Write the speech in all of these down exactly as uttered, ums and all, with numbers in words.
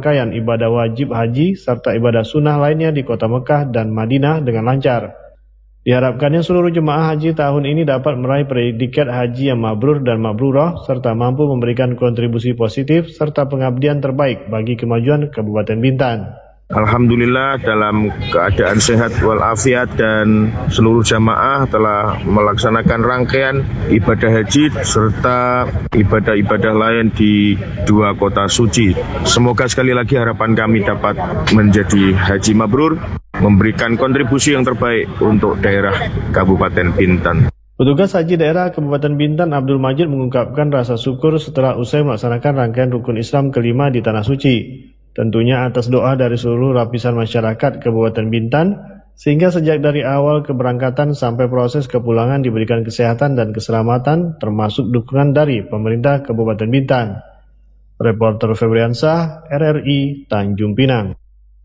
rangkaian ibadah wajib haji serta ibadah sunnah lainnya di kota Mekah dan Madinah dengan lancar. Diharapkannya seluruh jemaah haji tahun ini dapat meraih predikat haji yang mabrur dan mabrurah serta mampu memberikan kontribusi positif serta pengabdian terbaik bagi kemajuan Kabupaten Bintan. Alhamdulillah dalam keadaan sehat walafiat dan seluruh jamaah telah melaksanakan rangkaian ibadah haji serta ibadah-ibadah lain di dua kota suci. Semoga sekali lagi harapan kami dapat menjadi haji mabrur, memberikan kontribusi yang terbaik untuk daerah Kabupaten Bintan. Petugas Haji Daerah Kabupaten Bintan Abdul Majid mengungkapkan rasa syukur setelah usai melaksanakan rangkaian rukun Islam kelima di Tanah Suci. Tentunya atas doa dari seluruh lapisan masyarakat Kabupaten Bintan, sehingga sejak dari awal keberangkatan sampai proses kepulangan diberikan kesehatan dan keselamatan, termasuk dukungan dari pemerintah Kabupaten Bintan. Reporter Febriansah, R R I, Tanjung Pinang.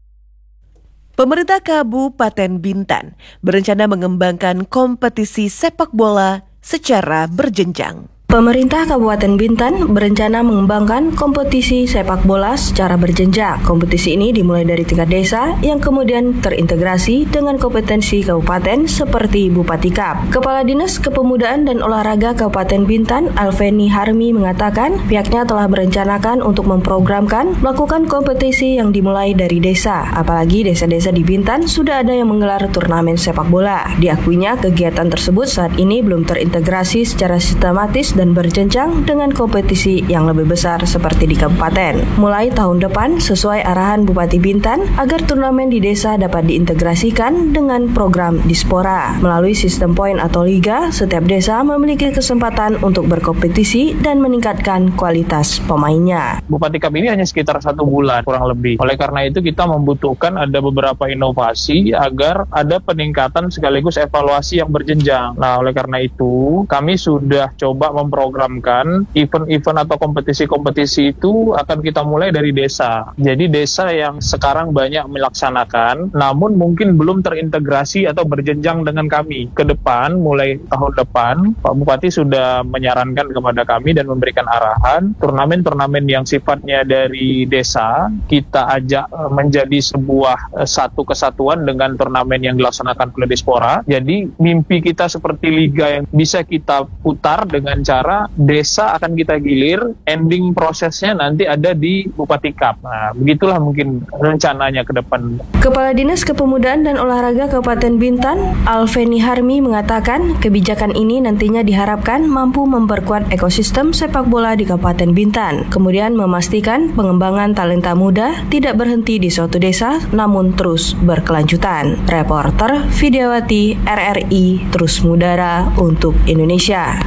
Pemerintah Kabupaten Bintan berencana mengembangkan kompetisi sepak bola secara berjenjang. Pemerintah Kabupaten Bintan berencana mengembangkan kompetisi sepak bola secara berjenjang. Kompetisi ini dimulai dari tingkat desa yang kemudian terintegrasi dengan kompetensi kabupaten seperti Bupati Cup. Kepala Dinas Kepemudaan dan Olahraga Kabupaten Bintan, Alveni Harmi, mengatakan pihaknya telah merencanakan untuk memprogramkan melakukan kompetisi yang dimulai dari desa. Apalagi desa-desa di Bintan sudah ada yang menggelar turnamen sepak bola. Diakuinya kegiatan tersebut saat ini belum terintegrasi secara sistematis dan berjenjang dengan kompetisi yang lebih besar seperti di kabupaten. Mulai tahun depan, sesuai arahan Bupati Bintan, agar turnamen di desa dapat diintegrasikan dengan program Dispora. Melalui sistem poin atau liga, setiap desa memiliki kesempatan untuk berkompetisi dan meningkatkan kualitas pemainnya. Bupati Cup ini hanya sekitar satu bulan, kurang lebih. Oleh karena itu, kita membutuhkan ada beberapa inovasi agar ada peningkatan sekaligus evaluasi yang berjenjang. Nah, oleh karena itu, kami sudah coba mem memprogramkan event-event atau kompetisi-kompetisi itu akan kita mulai dari desa. Jadi desa yang sekarang banyak melaksanakan, namun mungkin belum terintegrasi atau berjenjang dengan kami. Ke depan, mulai tahun depan, Pak Bupati sudah menyarankan kepada kami dan memberikan arahan, turnamen-turnamen yang sifatnya dari desa, kita ajak menjadi sebuah satu kesatuan dengan turnamen yang dilaksanakan oleh Dispora. Jadi mimpi kita seperti liga yang bisa kita putar dengan cara desa akan kita gilir, ending prosesnya nanti ada di Bupati Cup. Nah, begitulah mungkin rencananya ke depan. Kepala Dinas Kepemudaan dan Olahraga Kabupaten Bintan, Alveni Harmi, mengatakan kebijakan ini nantinya diharapkan mampu memperkuat ekosistem sepak bola di Kabupaten Bintan, kemudian memastikan pengembangan talenta muda tidak berhenti di suatu desa, namun terus berkelanjutan. Reporter Vidyawati, R R I, terus mengudara untuk Indonesia.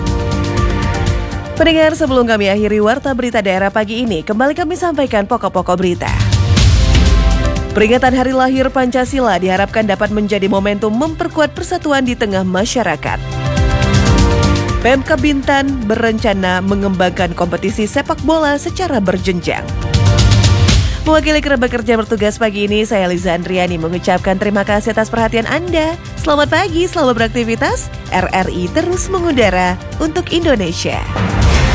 Pendengar, sebelum kami akhiri Warta Berita Daerah pagi ini, kembali kami sampaikan pokok-pokok berita. Peringatan Hari Lahir Pancasila diharapkan dapat menjadi momentum memperkuat persatuan di tengah masyarakat. Pemkab Bintan berencana mengembangkan kompetisi sepak bola secara berjenjang. Mewakili kerabat kerja bertugas pagi ini, saya Liza Andriani mengucapkan terima kasih atas perhatian Anda. Selamat pagi, selamat beraktivitas. R R I terus mengudara untuk Indonesia.